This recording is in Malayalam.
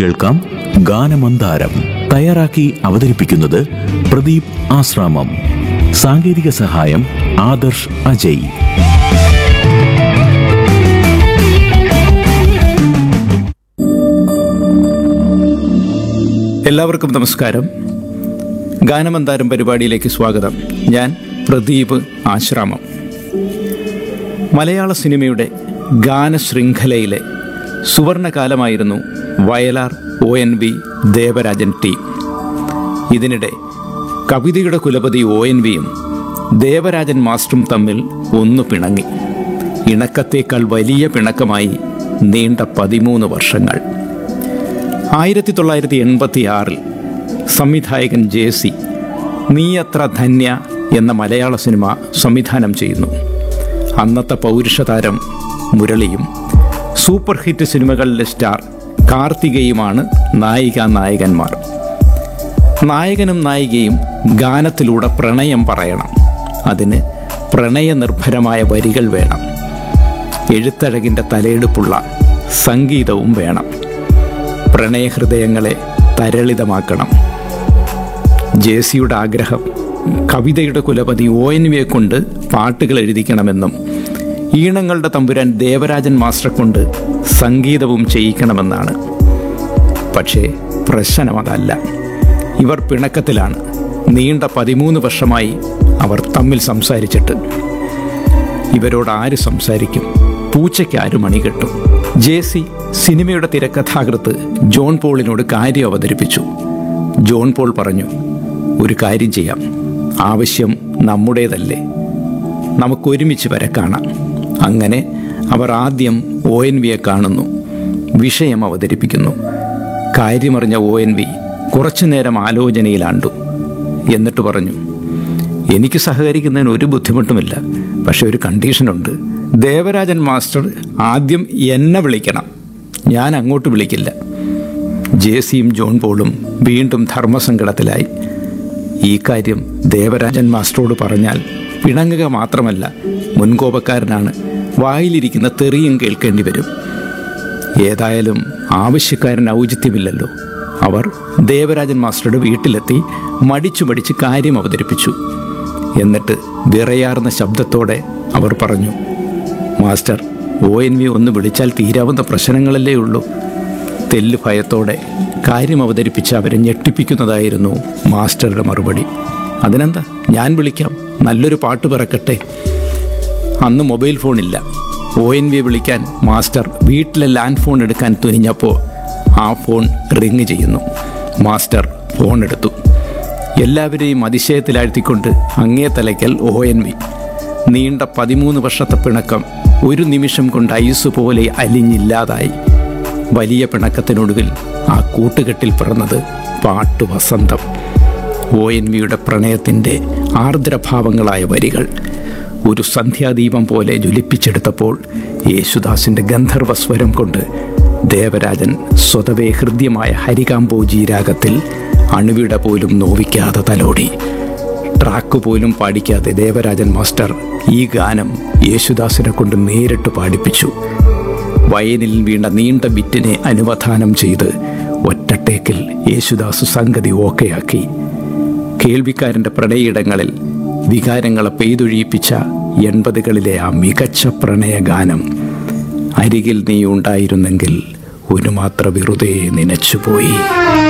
കേൾക്കാം ഗാനമന്ദാരം. തയ്യാറാക്കി അവതരിപ്പിക്കുന്നത് പ്രദീപ് ആശ്രാമം. സാങ്കേതിക സഹായം ആദർശ് അജയ്. എല്ലാവർക്കും നമസ്കാരം. ഗാനമന്ദാരം പരിപാടിയിലേക്ക് സ്വാഗതം. ഞാൻ പ്രദീപ് ആശ്രാമം. മലയാള സിനിമയുടെ ഗാനശൃംഖലയിലെ സുവർണകാലമായിരുന്നു വയലാർ ONV ദേവരാജൻ ടീം. ഇതിനിടെ കവിതയുടെ കുലപതി ONVയും ദേവരാജൻ മാസ്റ്ററും തമ്മിൽ ഒന്നു പിണങ്ങി. ഇണക്കത്തേക്കാൾ വലിയ പിണക്കമായി നീണ്ട 13 വർഷങ്ങൾ. 1986 സംവിധായകൻ JC നീയത്ര ധന്യ എന്ന മലയാള സിനിമ സംവിധാനം ചെയ്യുന്നു. അന്നത്തെ പൗരുഷതാരം മുരളിയും സൂപ്പർ ഹിറ്റ് സിനിമകളിലെ സ്റ്റാർ കാർത്തികയുമാണ് നായികാനായകന്മാർ. നായകനും നായികയും ഗാനത്തിലൂടെ പ്രണയം പറയണം. അതിന് പ്രണയനിർഭരമായ വരികൾ വേണം. എഴുത്തഴകിൻ്റെ തലയെടുപ്പുള്ള സംഗീതവും വേണം. പ്രണയഹൃദയങ്ങളെ തരളിതമാക്കണം. JCയുടെ ആഗ്രഹം കവിതയുടെ കുലപതി ONVയെ കൊണ്ട് പാട്ടുകൾ എഴുതിക്കണമെന്നും ഈണങ്ങളുടെ തമ്പുരാൻ ദേവരാജൻ മാസ്റ്ററെ കൊണ്ട് സംഗീതവും ചെയ്യിക്കണമെന്നാണ്. പക്ഷേ പ്രശ്നം അതല്ല. ഇവർ പിണക്കത്തിലാണ്. നീണ്ട 13 വർഷമായി അവർ തമ്മിൽ സംസാരിച്ചിട്ട്. ഇവരോട് ആര് സംസാരിക്കും? പൂച്ചയ്ക്ക് ആര് മണി കെട്ടും? JC സിനിമയുടെ തിരക്കഥാകൃത്ത് ജോൺ പോളിനോട് കാര്യം അവതരിപ്പിച്ചു. ജോൺ പോൾ പറഞ്ഞു, ഒരു കാര്യം ചെയ്യാം, ആവശ്യം നമ്മുടേതല്ലേ, നമുക്കൊരുമിച്ച് വരെ കാണാം. അങ്ങനെ അവർ ആദ്യം ONVയെ കാണുന്നു, വിഷയം അവതരിപ്പിക്കുന്നു. കാര്യമറിഞ്ഞ ONV കുറച്ചു നേരം ആലോചനയിലാണ്ടു. എന്നിട്ട് പറഞ്ഞു, എനിക്ക് സഹകരിക്കുന്നതിന് ഒരു ബുദ്ധിമുട്ടുമില്ല, പക്ഷെ ഒരു കണ്ടീഷനുണ്ട്. ദേവരാജൻ മാസ്റ്റർ ആദ്യം എന്നെ വിളിക്കണം, ഞാൻ അങ്ങോട്ട് വിളിക്കില്ല. JCയും ജോൺ പോളും വീണ്ടും ധർമ്മസങ്കടത്തിലായി. ഈ കാര്യം ദേവരാജൻ മാസ്റ്ററോട് പറഞ്ഞാൽ പിണങ്ങുക മാത്രമല്ല, മുൻകോപക്കാരനാണ്, വായിലിരിക്കുന്ന തെറിയും കേൾക്കേണ്ടി വരും. ഏതായാലും ആവശ്യക്കാരന് ഔചിത്യമില്ലല്ലോ. അവർ ദേവരാജൻ മാസ്റ്ററുടെ വീട്ടിലെത്തി മടിച്ചു കാര്യം അവതരിപ്പിച്ചു. എന്നിട്ട് വിറയാർന്ന ശബ്ദത്തോടെ അവർ പറഞ്ഞു, മാസ്റ്റർ, ONV ഒന്ന് വിളിച്ചാൽ തീരാവുന്ന പ്രശ്നങ്ങളല്ലേ ഉള്ളൂ. തെല്ല് ഭയത്തോടെ കാര്യം അവതരിപ്പിച്ച് അവരെ ഞെട്ടിപ്പിക്കുന്നതായിരുന്നു മാസ്റ്ററുടെ മറുപടി. അതിനെന്താ, ഞാൻ വിളിക്കാം, നല്ലൊരു പാട്ട് പിറക്കട്ടെ. അന്ന് മൊബൈൽ ഫോണില്ല. ONVയെ വിളിക്കാൻ മാസ്റ്റർ വീട്ടിലെ ലാൻഡ് ഫോൺ എടുക്കാൻ തുനിഞ്ഞപ്പോൾ ആ ഫോൺ റിങ് ചെയ്യുന്നു. മാസ്റ്റർ ഫോൺ എടുത്തു. എല്ലാവരെയും അതിശയത്തിലാഴ്ത്തിക്കൊണ്ട് അങ്ങേ തലയ്ക്കൽ ONV. നീണ്ട 13 വർഷത്തെ പിണക്കം ഒരു നിമിഷം കൊണ്ട് ഐസ് പോലെ അലിഞ്ഞില്ലാതായി. വലിയ പിണക്കത്തിനൊടുവിൽ ആ കൂട്ടുകെട്ടിൽ പിറന്നത് പാട്ടു വസന്തം. ONVയുടെ പ്രണയത്തിൻ്റെ ആർദ്രഭാവങ്ങളായ വരികൾ ഒരു സന്ധ്യാദീപം പോലെ ജ്വലിപ്പിച്ചെടുത്തപ്പോൾ യേശുദാസിൻ്റെ ഗന്ധർവസ്വരം കൊണ്ട് ദേവരാജൻ സ്വതവേ ഹൃദ്യമായ ഹരികാംബോജി രാഗത്തിൽ അണുവിട പോലും നോവിക്കാതെ തലോടി. ട്രാക്ക് പോലും പാടിക്കാതെ ദേവരാജൻ മാസ്റ്റർ ഈ ഗാനം യേശുദാസിനെ കൊണ്ട് നേരിട്ട് പാടിപ്പിച്ചു. വയലിൽ വീണ നീണ്ട ബിറ്റിനെ അനുവധാനം ചെയ്ത് ഒറ്റട്ടേക്കിൽ യേശുദാസ് സംഗതി ഓക്കെയാക്കി. കേൾവിക്കാരൻ്റെ പ്രണയയിടങ്ങളിൽ വികാരങ്ങളെ പെയ്തൊഴിയിപ്പിച്ച 80കളിലെ ആ മികച്ച പ്രണയഗാനം അരികിൽ നീ ഉണ്ടായിരുന്നെങ്കിൽ ഒരു മാത്ര വെറുതെ നനച്ചുപോയി.